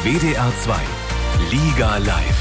WDR 2 Liga Live.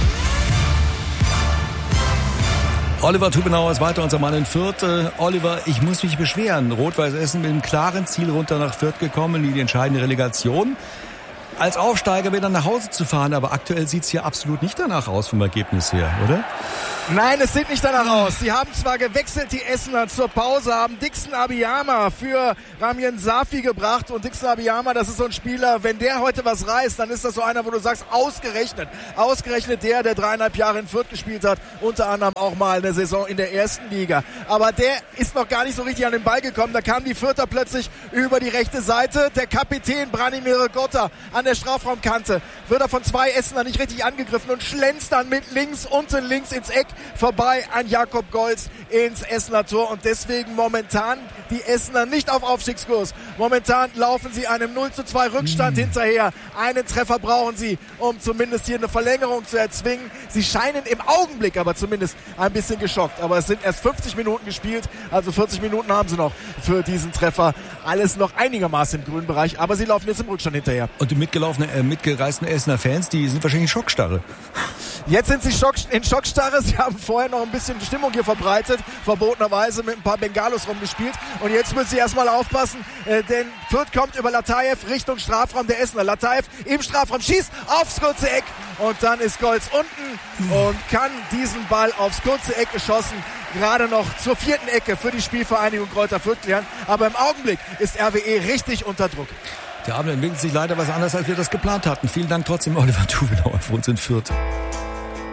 Oliver Tubenauer ist weiter, unser Mann in Fürth. Oliver, ich muss mich beschweren. Rot-Weiß Essen mit einem klaren Ziel runter nach Fürth gekommen in die entscheidende Relegation. Als Aufsteiger wieder nach Hause zu fahren, aber aktuell sieht es hier absolut nicht danach aus vom Ergebnis her, oder? Nein, es sieht nicht danach aus. Sie haben zwar gewechselt, die Essener zur Pause, haben Dixon Abiyama für Ramien Safi gebracht. Und Dixon Abiyama, das ist so ein Spieler, wenn der heute was reißt, dann ist das so einer, wo du sagst, ausgerechnet der 3,5 Jahre in Fürth gespielt hat, unter anderem auch mal eine Saison in der ersten Liga. Aber der ist noch gar nicht so richtig an den Ball gekommen. Da kam die Fürther plötzlich über die rechte Seite. Der Kapitän Branimir Gotta an der Strafraumkante wird er von zwei Essener nicht richtig angegriffen und schlänzt dann mit unten links ins Eck vorbei an Jakob Golz ins Essener Tor. Und deswegen momentan die Essener nicht auf Aufstiegskurs. Momentan laufen sie einem 0:2 Rückstand hinterher. Einen Treffer brauchen sie, um zumindest hier eine Verlängerung zu erzwingen. Sie scheinen im Augenblick aber zumindest ein bisschen geschockt. Aber es sind erst 50 Minuten gespielt, also 40 Minuten haben sie noch für diesen Treffer. Alles noch einigermaßen im grünen Bereich, aber sie laufen jetzt im Rückstand hinterher. Und die mitgereisten Essener Fans, die sind wahrscheinlich in Schockstarre. Jetzt sind sie in Schockstarre. Sie haben vorher noch ein bisschen Stimmung hier verbreitet, verbotenerweise mit ein paar Bengalos rumgespielt. Und jetzt müssen sie erstmal aufpassen, denn Fürth kommt über Lataev Richtung Strafraum der Essener. Lataev im Strafraum schießt aufs kurze Eck und dann ist Golz unten und kann diesen Ball aufs kurze Eck geschossen gerade noch zur 4. Ecke für die Spielvereinigung Greuther Fürth klären. Aber im Augenblick ist RWE richtig unter Druck. Der Abend entwickelt sich leider was anderes, als wir das geplant hatten. Vielen Dank trotzdem, Oliver Tubenauer, für uns in Fürth.